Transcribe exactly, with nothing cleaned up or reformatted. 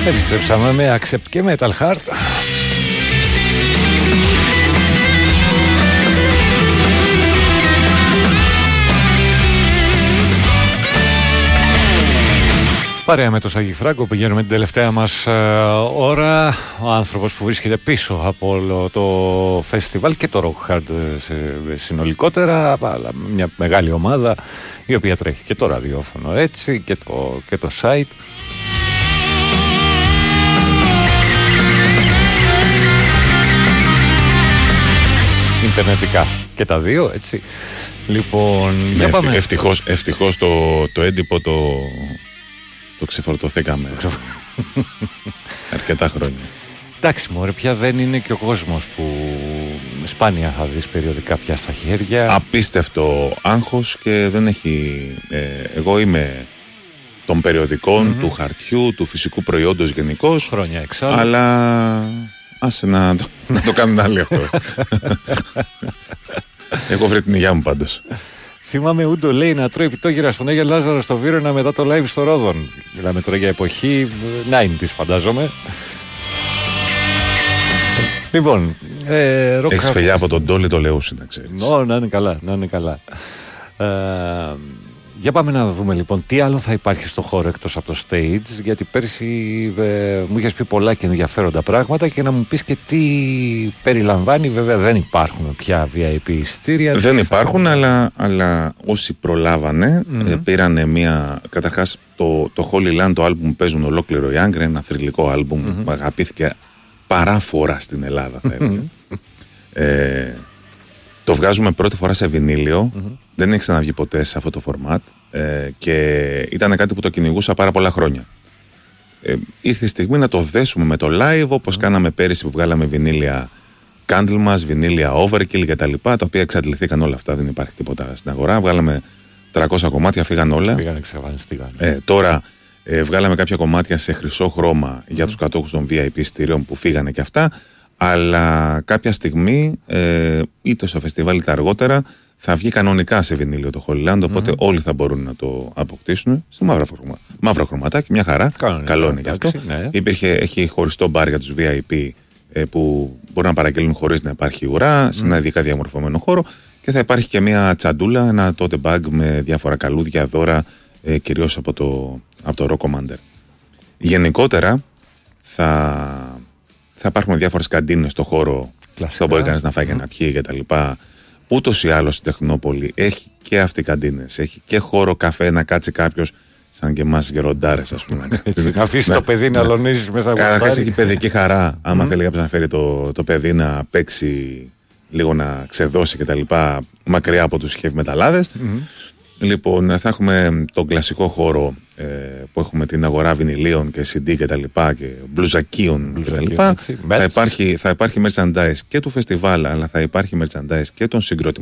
Επιστρέψαμε με Accept και Metal Heart. Παρέα με το Σάγη Φράγκο πηγαίνουμε την τελευταία μας ε, ώρα. Ο άνθρωπος που βρίσκεται πίσω από όλο το φεστιβάλ και το Rock Hard ε, συνολικότερα, αλλά μια μεγάλη ομάδα η οποία τρέχει και το ραδιόφωνο έτσι και το, και το site. Ιντερνετικά και τα δύο, έτσι. Λοιπόν, ναι, για πάμε. Ευτυχώς, ευτυχώς το, το έντυπο το, το ξεφορτωθήκαμε αρκετά χρόνια. Εντάξει μωρέ, πια δεν είναι και ο κόσμος που σπάνια θα δεις περιοδικά πια στα χέρια. Απίστευτο άγχος και δεν έχει... Ε, εγώ είμαι των περιοδικών, mm-hmm. του χαρτιού, του φυσικού προϊόντος γενικώς. Χρόνια εξάλλου. Αλλά άσε να το, να το κάνουν άλλοι αυτό. Εγώ βρε την υγειά μου πάντως. Θυμάμαι Ούντο λέει να τρώει πιτόγυρα στον Άγιο Λάζαρο στο Βύρωνα μετά το live στο Ρόδον. Μιλάμε τώρα για εποχή ενενήντα φαντάζομαι. Λοιπόν, ε, έχεις φελιά από τον Τόλι το Λεούσι, να ξέρεις. Νο, να είναι καλά, να είναι καλά. Ε, για πάμε να δούμε λοιπόν τι άλλο θα υπάρχει στο χώρο εκτός από το stage, γιατί πέρσι ε, μου είχες πει πολλά και ενδιαφέροντα πράγματα και να μου πεις και τι περιλαμβάνει. Βέβαια δεν υπάρχουν πια βι άι πι εισιτήρια. Δεν υπάρχουν, αλλά, αλλά όσοι προλάβανε mm-hmm. ε, πήρανε μια... Καταρχάς το, το Holy Land, το άλμπουμ παίζουν ολόκληρο οι Άγκρε, ένα θρυλικό άλμπουμ mm-hmm. που αγαπήθηκε παράφορα στην Ελλάδα θα έλεγα. ε, το βγάζουμε πρώτη φορά σε βινίλιο, mm-hmm. δεν έχει ξαναβγεί ποτέ σε αυτό το φορμάτ ε, και ήταν κάτι που το κυνηγούσα πάρα πολλά χρόνια. Ε, ήρθε η στιγμή να το δέσουμε με το live, όπως mm-hmm. κάναμε πέρυσι που βγάλαμε βινίλια Candlemas, βινίλια Overkill και τα λοιπά, τα οποία εξαντληθήκαν όλα αυτά, δεν υπάρχει τίποτα στην αγορά. Βγάλαμε τριακόσια κομμάτια, φύγαν όλα. Φύγανε, εξαφανιστήκαν. Ε, τώρα ε, βγάλαμε κάποια κομμάτια σε χρυσό χρώμα για mm-hmm. τους κατόχους των βι άι πι εισιτηρίων που φύγανε και αυτά. Αλλά κάποια στιγμή, ε, είτε στο φεστιβάλ είτε αργότερα, θα βγει κανονικά σε βινίλιο το Holy Land, οπότε mm-hmm. όλοι θα μπορούν να το αποκτήσουν σε μαύρο, χρωμα, μαύρο χρωματάκι, μια χαρά. Κανονικά, καλό είναι και αυτό. Ναι. Υπήρχε, έχει χωριστό μπαρ για τους βι άι πι ε, που μπορούν να παραγγέλνουν χωρίς να υπάρχει ουρά, mm-hmm. σε ένα ειδικά διαμορφωμένο χώρο και θα υπάρχει και μια τσαντούλα, ένα tote bag με διάφορα καλούδια, δώρα, ε, κυρίως από το, από το Rock Commander. Γενικότερα θα... Θα υπάρχουν διάφορες καντίνες στο χώρο. Κλασικά. Θα μπορεί κανείς να φάει και mm. να πιει και τα λοιπά. Ούτως ή άλλως η Τεχνόπολη έχει και αυτή καντίνες. Έχει και χώρο καφέ να κάτσει κάποιος σαν και εμάς γεροντάρες, ας πούμε. Να αφήσει το παιδί να αλωνίζεις μέσα από το Καταρχάς έχει παιδική χαρά. Άμα mm. θέλει κάποιος να φέρει το, το παιδί να παίξει λίγο, να ξεδώσει και τα λοιπά, μακριά από τους χευμεταλλάδες. Mm. Λοιπόν, θα έχουμε τον κλασικό χώρο ε, που έχουμε την αγορά βινιλίων και σι ντι και τα λοιπά και μπλουζακίων και τα λοιπά. Θα υπάρχει, θα υπάρχει merchandise και του φεστιβάλ, αλλά θα υπάρχει merchandise και των συγκροτημάτων